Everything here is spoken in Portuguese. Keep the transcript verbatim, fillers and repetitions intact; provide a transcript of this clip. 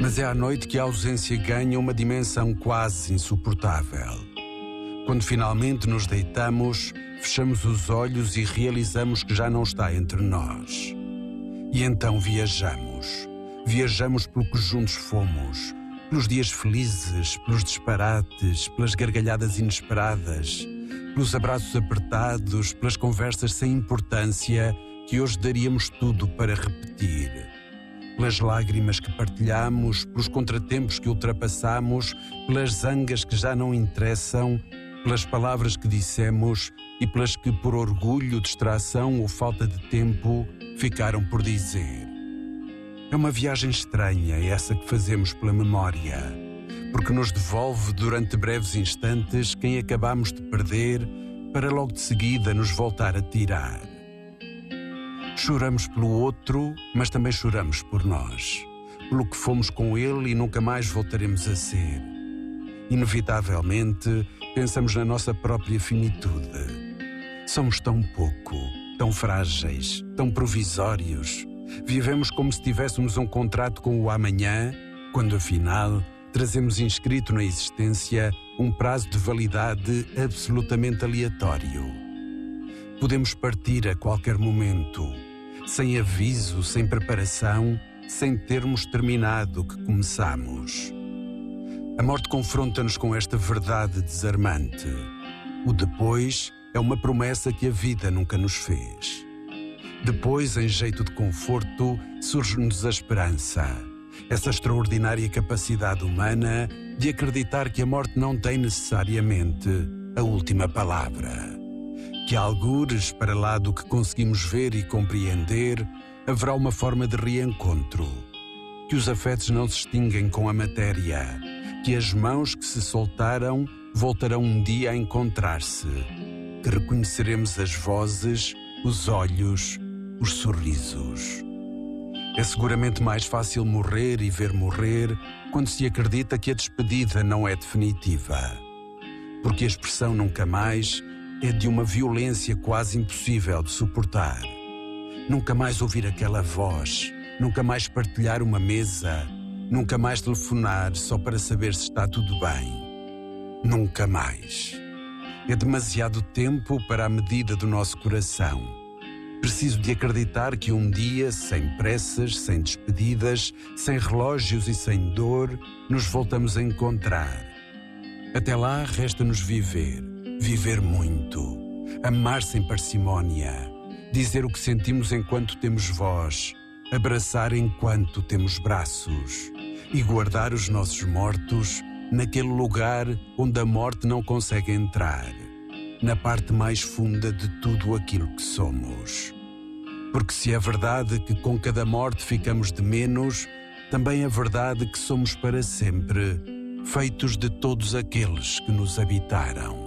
Mas é à noite que a ausência ganha uma dimensão quase insuportável. Quando finalmente nos deitamos, fechamos os olhos e realizamos que já não está entre nós. E então viajamos. Viajamos pelo que juntos fomos, pelos dias felizes, pelos disparates, pelas gargalhadas inesperadas, pelos abraços apertados, pelas conversas sem importância que hoje daríamos tudo para repetir, pelas lágrimas que partilhamos, pelos contratempos que ultrapassamos, pelas zangas que já não interessam, pelas palavras que dissemos e pelas que, por orgulho, distração ou falta de tempo, ficaram por dizer. É uma viagem estranha essa que fazemos pela memória, porque nos devolve durante breves instantes quem acabamos de perder para logo de seguida nos voltar a tirar. Choramos pelo outro, mas também choramos por nós, pelo que fomos com ele e nunca mais voltaremos a ser. Inevitavelmente, pensamos na nossa própria finitude. Somos tão pouco, tão frágeis, tão provisórios. Vivemos como se tivéssemos um contrato com o amanhã, quando afinal trazemos inscrito na existência um prazo de validade absolutamente aleatório. Podemos partir a qualquer momento, sem aviso, sem preparação, sem termos terminado o que começamos. A morte confronta-nos com esta verdade desarmante. O depois é uma promessa que a vida nunca nos fez. Depois, em jeito de conforto, surge-nos a esperança. Essa extraordinária capacidade humana de acreditar que a morte não tem necessariamente a última palavra. Que algures, para lá do que conseguimos ver e compreender, haverá uma forma de reencontro. Que os afetos não se extinguem com a matéria. Que as mãos que se soltaram voltarão um dia a encontrar-se. Que reconheceremos as vozes, os olhos, os sorrisos. É seguramente mais fácil morrer e ver morrer quando se acredita que a despedida não é definitiva. Porque a expressão nunca mais é de uma violência quase impossível de suportar. Nunca mais ouvir aquela voz, nunca mais partilhar uma mesa, nunca mais telefonar só para saber se está tudo bem. Nunca mais. É demasiado tempo para a medida do nosso coração. Preciso de acreditar que um dia, sem pressas, sem despedidas, sem relógios e sem dor, nos voltamos a encontrar. Até lá resta-nos viver, viver muito, amar sem parcimónia, dizer o que sentimos enquanto temos voz, abraçar enquanto temos braços e guardar os nossos mortos naquele lugar onde a morte não consegue entrar, na parte mais funda de tudo aquilo que somos. Porque se é verdade que com cada morte ficamos de menos, também é verdade que somos para sempre feitos de todos aqueles que nos habitaram.